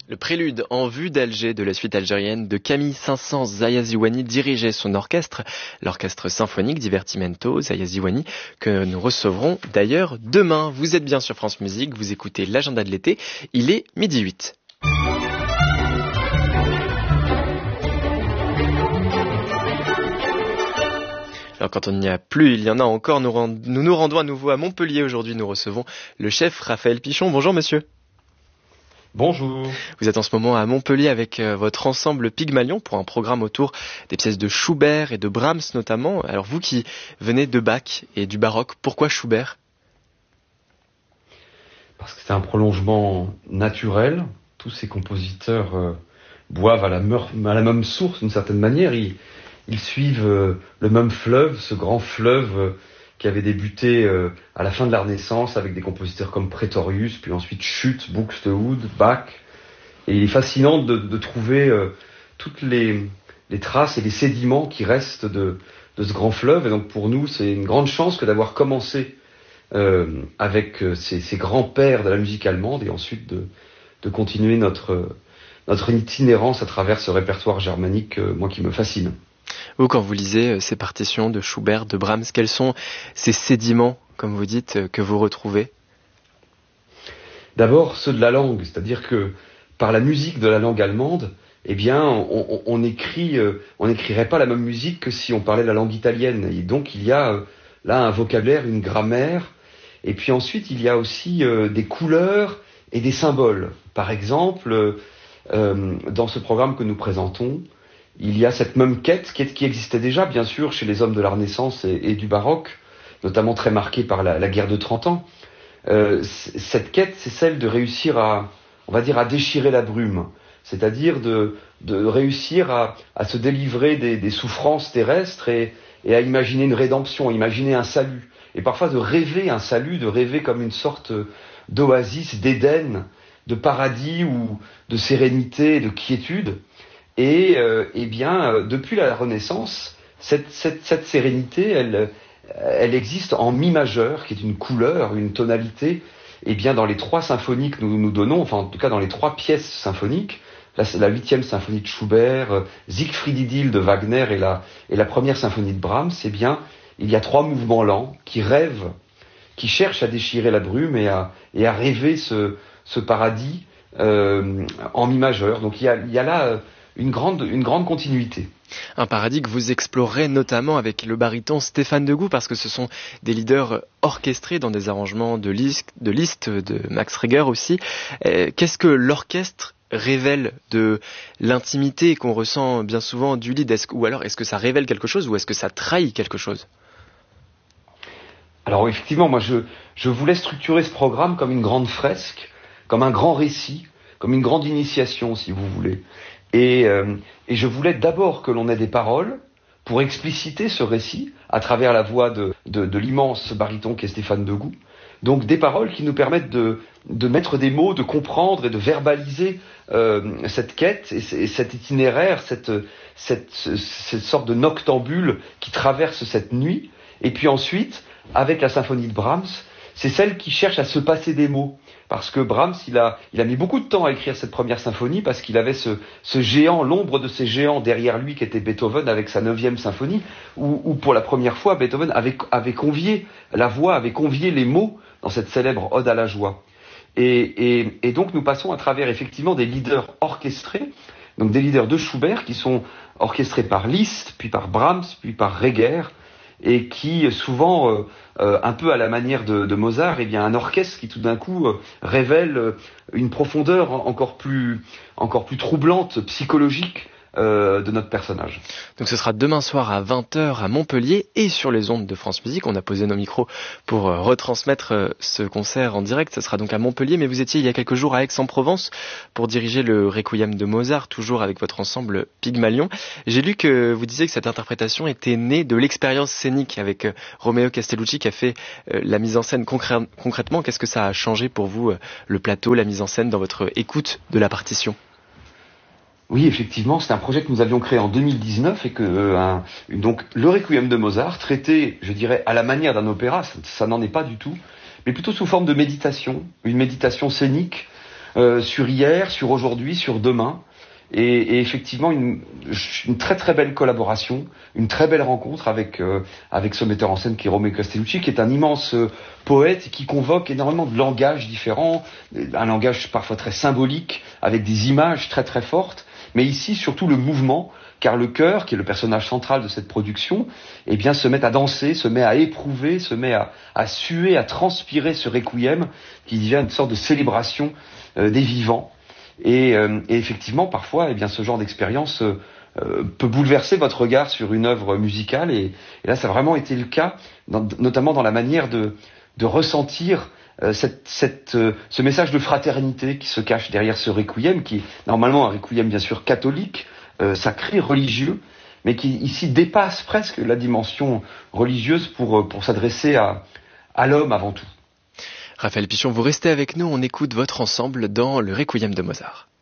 Le prélude en vue d'Alger de la suite algérienne de Camille Saint-Saëns Zaya-Ziwani dirigeait son orchestre, l'orchestre symphonique Divertimento Zaya-Ziwani, que nous recevrons d'ailleurs demain. Vous êtes bien sur France Musique, vous écoutez l'agenda de l'été, il est 12h08. Alors quand on n'y a plus, il y en a encore. Nous nous rendons à nouveau à Montpellier aujourd'hui. Nous recevons le chef Raphaël Pichon. Bonjour monsieur. Bonjour. Vous êtes en ce moment à Montpellier avec votre ensemble Pygmalion pour un programme autour des pièces de Schubert et de Brahms notamment. Alors vous qui venez de Bach et du baroque, pourquoi Schubert ? Parce que c'est un prolongement naturel. Tous ces compositeurs boivent à la même source d'une certaine manière. Ils suivent le même fleuve, ce grand fleuve qui avait débuté à la fin de la Renaissance avec des compositeurs comme Praetorius, puis ensuite Schütt, Buxtehude, Bach. Et il est fascinant de trouver toutes les traces et les sédiments qui restent de ce grand fleuve. Et donc pour nous, c'est une grande chance que d'avoir commencé avec ces grands pères de la musique allemande et ensuite de continuer notre itinérance à travers ce répertoire germanique, moi qui me fascine. Vous, quand vous lisez ces partitions de Schubert, de Brahms, quels sont ces sédiments, comme vous dites, que vous retrouvez ? D'abord, ceux de la langue, c'est-à-dire que par la musique de la langue allemande, eh bien, on n'écrirait pas la même musique que si on parlait la langue italienne. Et donc, il y a là un vocabulaire, une grammaire, et puis ensuite, il y a aussi des couleurs et des symboles. Par exemple, dans ce programme que nous présentons, il y a cette même quête qui existait déjà, bien sûr, chez les hommes de la Renaissance et du baroque, notamment très marquée par la guerre de 30 ans. Cette quête, c'est celle de réussir à déchirer la brume, c'est-à-dire de réussir à se délivrer des souffrances terrestres et à imaginer une rédemption, imaginer un salut, et parfois de rêver un salut, de rêver comme une sorte d'oasis, d'Éden, de paradis ou de sérénité, de quiétude. Et depuis la Renaissance, cette sérénité, elle existe en mi majeur, qui est une couleur, une tonalité. Et bien dans les trois symphonies que nous donnons, enfin en tout cas dans les trois pièces symphoniques, la 8e symphonie de Schubert, Siegfried Idyll de Wagner et la première symphonie de Brahms, eh bien il y a trois mouvements lents qui rêvent, qui cherchent à déchirer la brume et à rêver ce paradis en mi majeur. Donc il y a là une grande continuité. Un paradis que vous explorerez notamment avec le baryton Stéphane Degout, parce que ce sont des leaders orchestrés dans des arrangements de Liszt, de Max Reger aussi. Qu'est-ce que l'orchestre révèle de l'intimité qu'on ressent bien souvent du lead ? Ou alors est-ce que ça révèle quelque chose ou est-ce que ça trahit quelque chose ? Alors effectivement, moi je voulais structurer ce programme comme une grande fresque, comme un grand récit, comme une grande initiation si vous voulez. Et je voulais d'abord que l'on ait des paroles pour expliciter ce récit à travers la voix de l'immense baryton qu'est Stéphane Degout. Donc des paroles qui nous permettent de mettre des mots, de comprendre et de verbaliser cette quête et cet itinéraire, cette sorte de noctambule qui traverse cette nuit. Et puis ensuite, avec la symphonie de Brahms, c'est celle qui cherche à se passer des mots. Parce que Brahms, il a mis beaucoup de temps à écrire cette première symphonie parce qu'il avait ce géant, l'ombre de ces géants derrière lui qui était Beethoven avec sa 9e symphonie, où pour la première fois Beethoven avait convié la voix, avait convié les mots dans cette célèbre ode à la joie. Et donc nous passons à travers effectivement des leaders orchestrés, donc des leaders de Schubert qui sont orchestrés par Liszt, puis par Brahms, puis par Reger, et qui souvent, un peu à la manière de Mozart, eh bien un orchestre qui tout d'un coup révèle une profondeur encore plus troublante, psychologique de notre personnage. Donc ce sera demain soir à 20h à Montpellier et sur les ondes de France Musique. On a posé nos micros pour retransmettre ce concert en direct. Ce sera donc à Montpellier, mais vous étiez il y a quelques jours à Aix-en-Provence pour diriger le Requiem de Mozart, toujours avec votre ensemble Pygmalion. J'ai lu que vous disiez que cette interprétation était née de l'expérience scénique avec Romeo Castellucci qui a fait la mise en scène concrètement. Qu'est-ce que ça a changé pour vous, le plateau, la mise en scène dans votre écoute de la partition ? Oui, effectivement, c'est un projet que nous avions créé en 2019 et que donc le Requiem de Mozart, traité, je dirais, à la manière d'un opéra, ça n'en est pas du tout, mais plutôt sous forme de méditation, une méditation scénique sur hier, sur aujourd'hui, sur demain. Et effectivement, une très très belle collaboration, une très belle rencontre avec ce metteur en scène qui est Romeo Castellucci, qui est un immense poète et qui convoque énormément de langages différents, un langage parfois très symbolique, avec des images très très fortes, mais ici surtout le mouvement, car le chœur, qui est le personnage central de cette production, eh bien se met à danser, se met à éprouver, se met à suer, à transpirer ce requiem qui devient une sorte de célébration des vivants. Et effectivement, parfois, eh bien, ce genre d'expérience peut bouleverser votre regard sur une œuvre musicale. Et là, ça a vraiment été le cas, notamment dans la manière de ressentir ce message de fraternité qui se cache derrière ce requiem, qui est normalement un requiem bien sûr catholique, sacré, religieux, mais qui ici dépasse presque la dimension religieuse pour s'adresser à l'homme avant tout. Raphaël Pichon, vous restez avec nous, on écoute votre ensemble dans le Requiem de Mozart.